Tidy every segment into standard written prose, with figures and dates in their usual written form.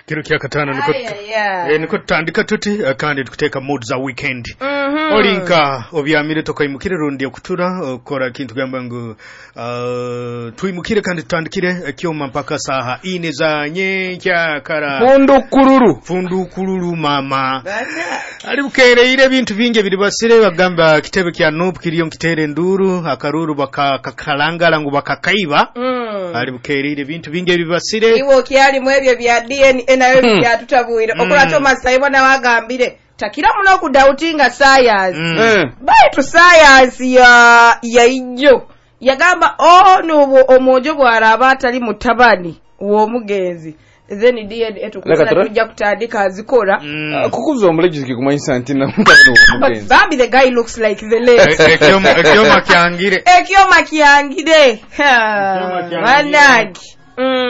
Kiro kya katano niko tutandika tuti kandi tukuteka mood za weekend. Olinka obyamire tokaimukire rundi okutura okora kintu gamba ngo tuyimukire kandi tutandikire kyoma mpaka saha ine za nyenkya kara fundu kururu mama ali bukereire ibintu binge biri basire bagamba kitebe kya nope kiriyo kitere nduru akaruru bakakalangala ngo bakakaiba ali bukereire ibintu binge biri basire iwo kyali mwebyo bya DNA nayo bya tutabuire okola Thomas Sayibona wagambire takira muno kudautinga science baitu science ya ijjo yagamba nubo omojo bwaraba atali mutabani uwo mugenzi then DNA etukuza tujja kutandika azikola kukuza omulejiki kumanyisa anti na mutabani uwo mugenzi Bambi the guy looks like the late ekyoma kyangire managi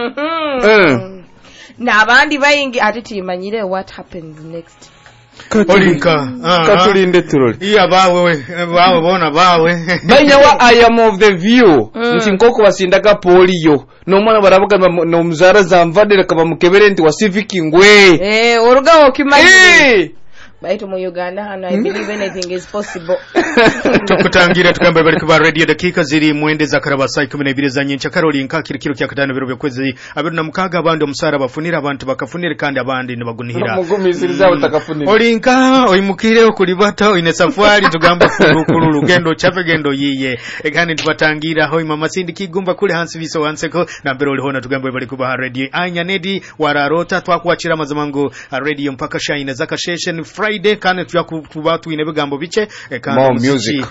na abandi bayingi ati timanyire what happens next Olinka katulinde turoli iya bawe bona bawe banyawa I am of the view nti nkoko basindaka polio nomwana baravuga no muzara zamvadira kaba mukebere nti wa civic ngwe oruga okimanyire baitu mu Uganda hano I believe anything is possible tukutangira tukamba bali kuba radio dakika ziri mwende za karabasa 12 za nyencha Karolinka kirikiro kya katano biro byokwezi abiri na mukaga abandi omusara bafunira abantu bakafunira kandi abandi nibagunihira mugumiziriza batakafunira Olinka oyimukire okulibata oyine safari tugamba kuru lugendo chape gendo yiye ekani tubatangira hoyi mama sindi kigumba kule hansi biso wanseko na mbere olihona tugamba bali kuba radio anya nedi wararota twakuachira mazamango radio mpaka shine zakasheshen Friday kana tuyakuba inebigambo biche more music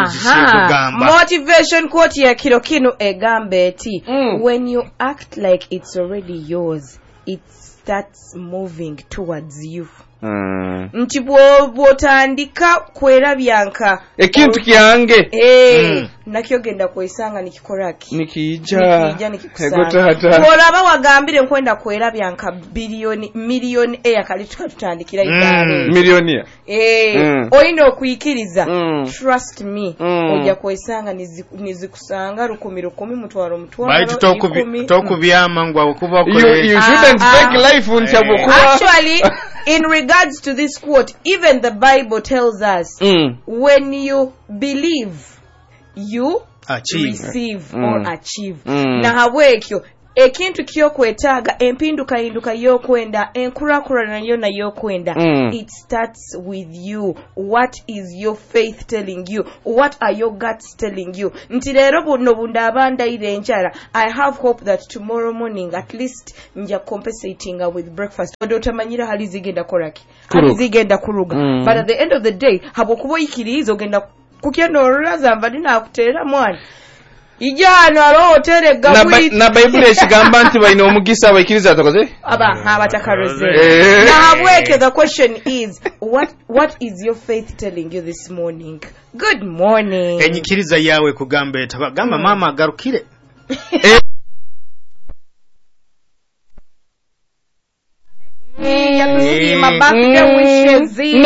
motivation quote ya Kirokino egambe eti when you act like it's already yours it starts moving towards you nti bwotandika kwerabyanka ekintu kyange nakyo genda kwesanga nikikoraki nikija olaba wagambire nkwenda kwerabyanka milioni yakali tukatandikira idare milionia oyino okuyikiriza trust me oja kwesanga nizikusanga 10 mutwaro baitu tokubyama ngwa okuba you shouldn't fake life unchabukuwa actually in regards to this quote, even the Bible tells us when you believe, you receive or achieve. Na habwekyo ekintu kyo kwetaga empinduka hinduka yokwenda enkurakura nayo na yokwenda it starts with you. What is your faith telling you? What are your guts telling you? Nti lero buno bunda abanda ile njara I have hope that tomorrow morning at least nja compensating with breakfast odotamanyira hali zigenda koraki hali zigenda kuruga but at the end of the day habo kubo ikirizo genda kukendo oraza mbadina akuterera mwana ijano alotere gabwi na Bible ekigamba nti bayina omugisa abayikiriza tokoze abatakaroze na habweke the question is what is your faith telling you this morning? Good morning enyikiriza yawe kugambe tabagamba mama garukire ya kuzima birthday wishes